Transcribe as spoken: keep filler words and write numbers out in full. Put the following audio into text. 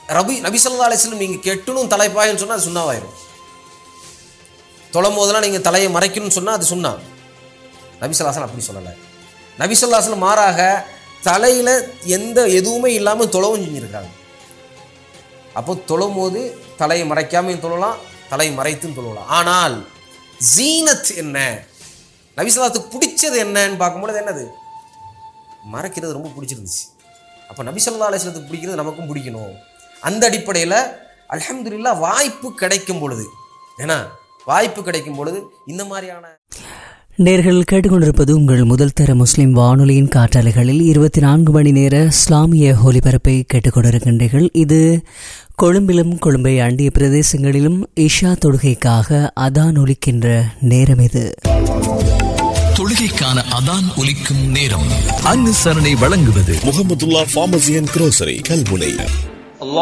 ரபி நபி ஸல்லல்லாஹு அலைஹி வஸல்லம் நீங்கள் கெட்டணும் தலைப்பாயின்னு சொன்னால் அது சுன்னாவாயிரும். தொழும் போதெல்லாம் நீங்கள் தலையை மறைக்கணும்னு சொன்னால் அது சுன்னா. நபி ஸல்லல்லாஹு அலைஹி வஸல்லம் அப்படி சொல்லலை. நபி ஸல்லல்லாஹு அலைஹி வஸல்லம் மாறாக தலையில் எந்த எதுவுமே இல்லாமல் தொழவும் செஞ்சுருக்காங்க. அப்போ தொழும் போது தலையை மறைக்காமையும் தொழலாம், தலையை மறைத்தும் தொழலாம். ஆனால் ஜீனத் என்ன, நபி ஸல்லல்லாஹு அலைஹி வஸல்லம் பிடிச்சது என்னன்னு பார்க்கும்போது என்னது, மறைக்கிறது ரொம்ப பிடிச்சிருந்துச்சு. அப்போ நபி ஸல்லல்லாஹு அலைஹி வஸல்லம் பிடிக்கிறது நமக்கும் பிடிக்கணும். அந்த அடிப்படையில் அல்ஹம்துலில்லாஹ் வாய்ப்பு கிடைக்கும் பொழுது, ஏன்னா வாய்ப்பு கிடைக்கும் பொழுது இந்த மாதிரியான நேர்கள் கேட்டுக்கொண்டிருப்பது உங்கள் முதல் தர முஸ்லிம் வானொலியின் காற்றாலைகளில் இருபத்தி நான்கு மணி நேர இஸ்லாமிய ஒலிபரப்பை கேட்டுக்கொண்டிருக்கின்றீர்கள். இது கொழும்பிலும் கொழும்பை அண்டிய பிரதேசங்களிலும் இஷா தொழுகைக்காக அதான் ஒலிக்கின்ற நேரம். இது தொழுகைக்கான அதான் ஒலிக்கும் நேரம். அனுசரணை வழங்குவது முஹம்மதுல்லாஹ் ஃபார்மசி அண்ட் குரோசரி கல்முனை.